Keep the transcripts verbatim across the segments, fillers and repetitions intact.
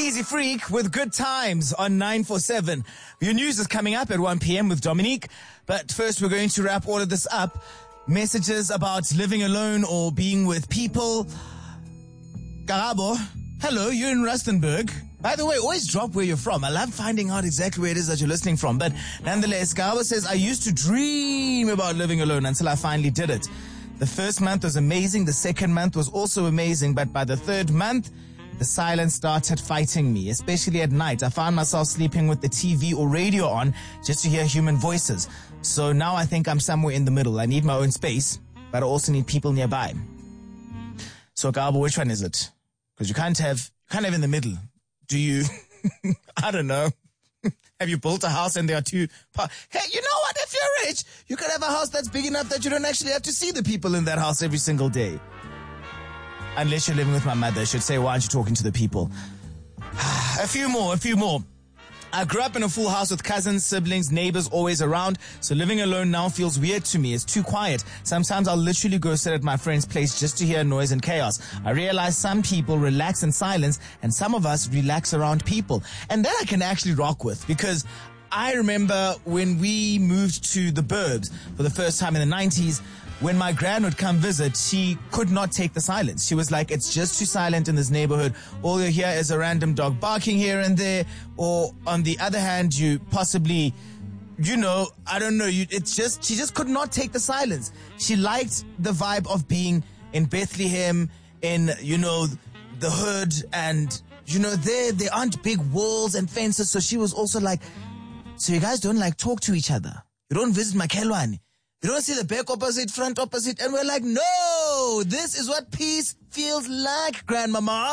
Easy Freak with Good Times on nine four seven. Your news is coming up at one p.m. with Dominique. But first, we're going to wrap all of this up. Messages about living alone or being with people. Karabo, hello, you're in Rustenburg. By the way, always drop where you're from. I love finding out exactly where it is that you're listening from. But nonetheless, Karabo says, I used to dream about living alone until I finally did it. The first month was amazing. The second month was also amazing. But by the third month, the silence started fighting me, especially at night. I found myself sleeping with the T V or radio on just to hear human voices. So now I think I'm somewhere in the middle. I need my own space, but I also need people nearby. So, Karabo, which one is it? Because you can't have, you can't have in the middle. Do you? I don't know. Have you built a house and there are two? Pa- hey, you know what? If you're rich, you could have a house that's big enough that you don't actually have to see the people in that house every single day. Unless you're living with my mother, I should say, why aren't you talking to the people? A few more, a few more. I grew up in a full house with cousins, siblings, neighbors always around, so living alone now feels weird to me. It's too quiet. Sometimes I'll literally go sit at my friend's place just to hear noise and chaos. I realize some people relax in silence, and some of us relax around people. And that I can actually rock with, because I remember when we moved to the burbs for the first time in the nineties, when my gran would come visit, she could not take the silence. She was like, it's just too silent in this neighborhood. All you hear is a random dog barking here and there. Or on the other hand, you possibly, you know, I don't know, you, it's just, she just could not take the silence. She liked the vibe of being in Bethlehem, in, you know, the hood, and, you know, there, there aren't big walls and fences. So she was also like, so you guys don't like talk to each other. You don't visit Makelwane. You don't see the back opposite, front opposite. And we're like, no, this is what peace feels like, grandmama.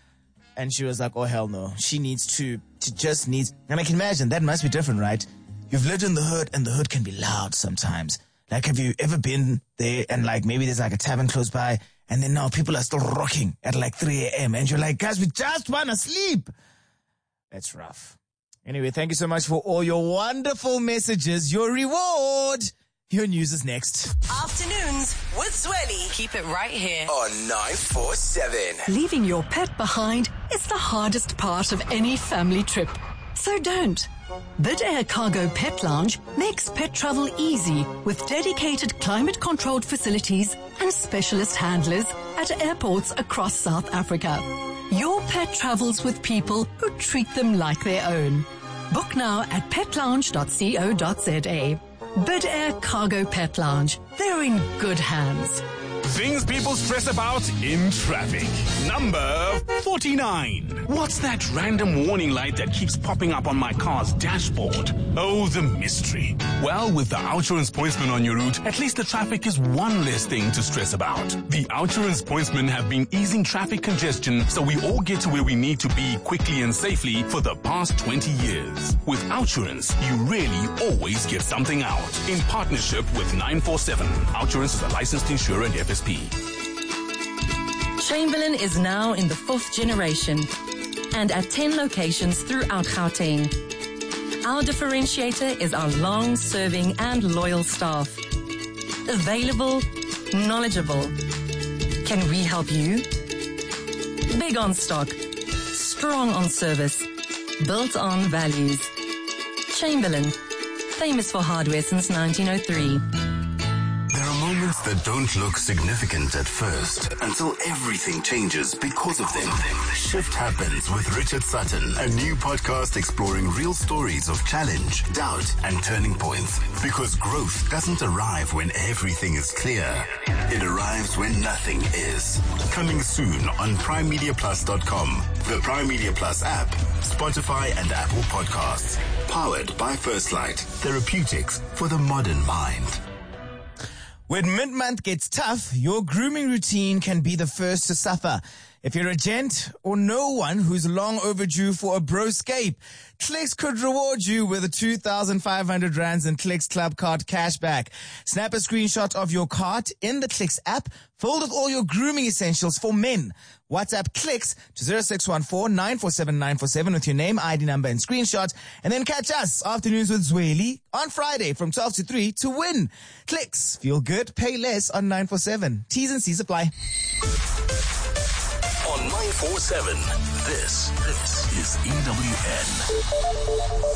And she was like, oh, hell no. She needs to, she just needs, and I can imagine that must be different, right? You've lived in the hood, and the hood can be loud sometimes. Like, have you ever been there and like maybe there's like a tavern close by, and then now people are still rocking at like three a.m. and you're like, guys, we just want to sleep. That's rough. Anyway, thank you so much for all your wonderful messages. Your reward. Your news is next. Afternoons with Zweli. Keep it right here on nine four seven. Leaving your pet behind is the hardest part of any family trip. So don't. Bid Air Cargo Pet Lounge makes pet travel easy with dedicated climate-controlled facilities and specialist handlers at airports across South Africa. Your pet travels with people who treat them like their own. Book now at pet lounge dot co dot za. Bid Air Cargo Pet Lounge. They're in good hands. Things people stress about in traffic. Number forty-nine. What's that random warning light that keeps popping up on my car's dashboard? Oh, the mystery. Well, with the Outsurance Pointsman on your route, at least the traffic is one less thing to stress about. The Outsurance Pointsmen have been easing traffic congestion so we all get to where we need to be quickly and safely for the past twenty years. With Outsurance, you really always get something out. In partnership with nine four seven. Outsurance is a licensed insurer and F S P. Chamberlain is now in the fourth generation and at ten locations throughout Gauteng. Our differentiator is our long-serving and loyal staff. Available, knowledgeable. Can we help you? Big on stock, strong on service, built on values. Chamberlain, famous for hardware since nineteen oh three. There are moments that don't look significant at first until everything changes because of them. Shift Happens with Richard Sutton, a new podcast exploring real stories of challenge, doubt, and turning points. Because growth doesn't arrive when everything is clear. It arrives when nothing is. Coming soon on prime media plus dot com, the Prime Media Plus app, Spotify, and Apple Podcasts. Powered by First Light. Therapeutics for the modern mind. When mid-month gets tough, your grooming routine can be the first to suffer. If you're a gent or no one who's long overdue for a broscape, Clicks could reward you with a two thousand five hundred rands in Clicks Club Card cashback. Snap a screenshot of your cart in the Clicks app, filled with all your grooming essentials for men. WhatsApp Clicks to zero six one four nine four seven nine four seven with your name, I D number, and screenshot, and then catch us Afternoons with Zweli on Friday from twelve to three to win. Clicks. Feel good, pay less on nine four seven. T's and C's apply. On nine nine four seven. This, this is E W N.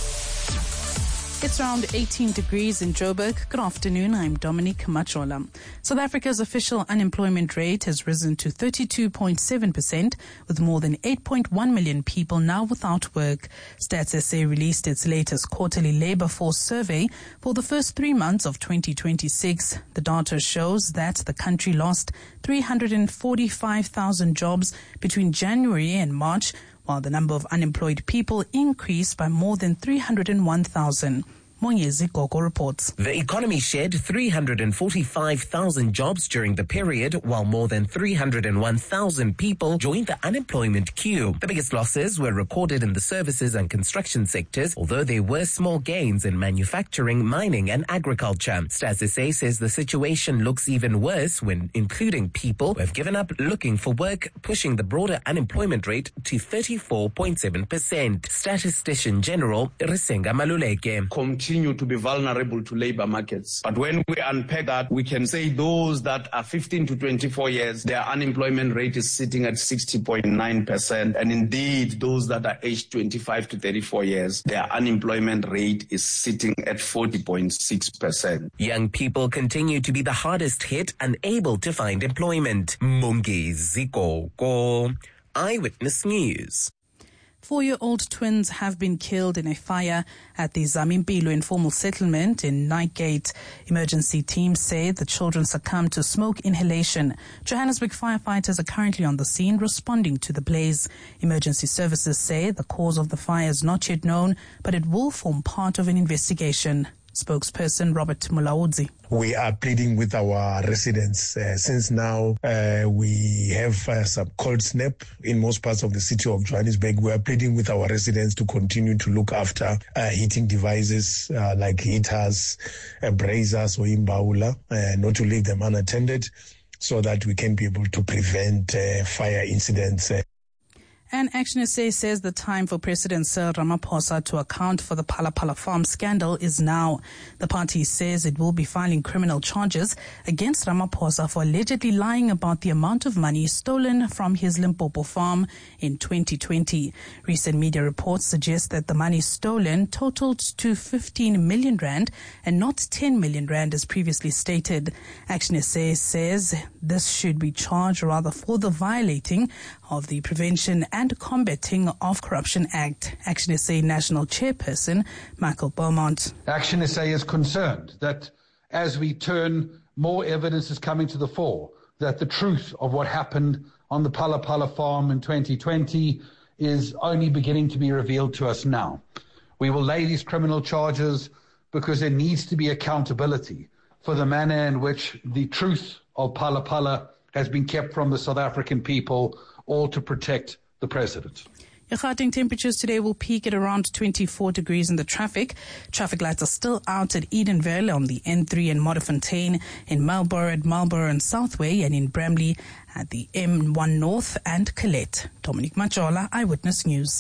It's around eighteen degrees in Joburg. Good afternoon. I'm Dominique Machola. South Africa's official unemployment rate has risen to thirty-two point seven percent, with more than eight point one million people now without work. Stats S A released its latest quarterly labor force survey for the first three months of twenty twenty-six. The data shows that the country lost three hundred forty-five thousand jobs between January and March, while the number of unemployed people increased by more than three hundred one thousand. Monyezi Gogo reports. The economy shed three hundred forty-five thousand jobs during the period, while more than three hundred one thousand people joined the unemployment queue. The biggest losses were recorded in the services and construction sectors, although there were small gains in manufacturing, mining and agriculture. Stats S A says the situation looks even worse when including people who have given up looking for work, pushing the broader unemployment rate to thirty-four point seven percent. Statistician General Risenga Maluleke. Continue to be vulnerable to labor markets. But when we unpack that, we can say those that are fifteen to twenty-four years, their unemployment rate is sitting at sixty point nine percent. And indeed, those that are aged twenty-five to thirty-four years, their unemployment rate is sitting at forty point six percent. Young people continue to be the hardest hit, unable to find employment. Mungezi Gogo, Eyewitness News. Four-year-old twins have been killed in a fire at the Zamimpilo informal settlement in Nightgate. Emergency teams say the children succumbed to smoke inhalation. Johannesburg firefighters are currently on the scene responding to the blaze. Emergency services say the cause of the fire is not yet known, but it will form part of an investigation. Spokesperson Robert Mulaudzi. We are pleading with our residents uh, since now uh, we have uh, some cold snap in most parts of the city of Johannesburg. We are pleading with our residents to continue to look after uh, heating devices uh, like heaters, uh, braziers or imbaula, uh, not to leave them unattended so that we can be able to prevent uh, fire incidents. Uh, And Action S A says the time for President Cyril Ramaphosa to account for the Phala Phala Farm scandal is now. The party says it will be filing criminal charges against Ramaphosa for allegedly lying about the amount of money stolen from his Limpopo farm in twenty twenty. Recent media reports suggest that the money stolen totaled to fifteen million rand and not ten million rand as previously stated. Action S A says this should be charged rather for the violating of the Prevention and Combating of Corruption Act. Action S A National Chairperson Michael Beaumont. Action S A is concerned that as we turn, more evidence is coming to the fore that the truth of what happened on the Phala Phala farm in twenty twenty is only beginning to be revealed to us now. We will lay these criminal charges because there needs to be accountability for the manner in which the truth of Phala Phala has been kept from the South African people, all to protect the president. Your Gauteng temperatures today will peak at around twenty-four degrees in the traffic. Traffic lights are still out at Edenville on the N three and Modderfontein, in Marlborough at Marlborough and Southway, and in Bramley at the M one North and Colette. Dominique Machola, Eyewitness News.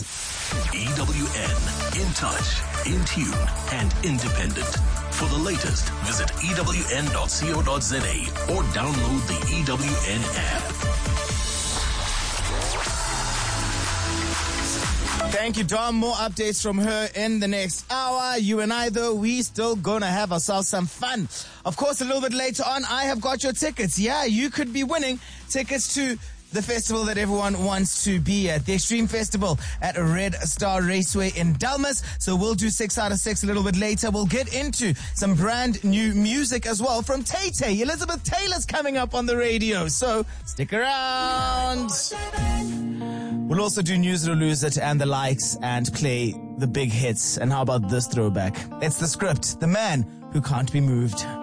E W N, in touch, in tune, and independent. For the latest, visit E W N dot co dot za or download the E W N app. Thank you, Dom. More updates from her in the next hour. You and I, though, we still gonna have ourselves some fun. Of course, a little bit later on, I have got your tickets. Yeah, you could be winning tickets to the festival that everyone wants to be at, the Extreme Festival at Red Star Raceway in Dalmas. So we'll do six out of six a little bit later. We'll get into some brand new music as well from Tay Tay. Elizabeth Taylor's coming up on the radio, so stick around. We'll also do News It or Lose It and the likes and play the big hits. And how about this throwback? It's The Script, the man who can't be moved.